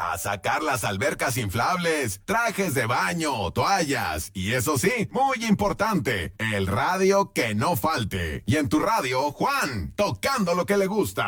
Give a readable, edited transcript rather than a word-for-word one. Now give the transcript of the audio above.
a sacar las albercas inflables, trajes de baño, toallas y eso sí, muy importante, el radio que no falte. Y en tu radio, Juan, tocando lo que le gusta.